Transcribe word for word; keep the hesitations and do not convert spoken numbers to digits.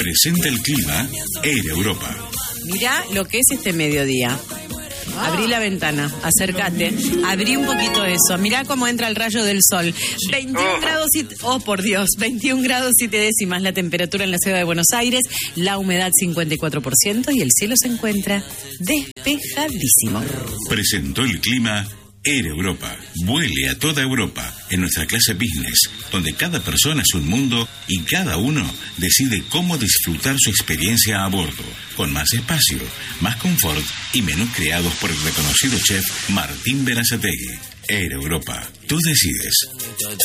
Presenta el clima Air Europa. Mirá lo que es este mediodía. Abrí la ventana, acércate, abrí un poquito eso, mirá cómo entra el rayo del sol. veintiún oh. grados y... Oh, por Dios, veintiún grados siete décimas la temperatura en la ciudad de Buenos Aires, la humedad cincuenta y cuatro por ciento y el cielo se encuentra despejadísimo. Presentó el clima Air Europa. Vuele a toda Europa en nuestra clase business, donde cada persona es un mundo y cada uno decide cómo disfrutar su experiencia a bordo, con más espacio, más confort y menús creados por el reconocido chef Martín Berazategui. Air Europa. Tú decides.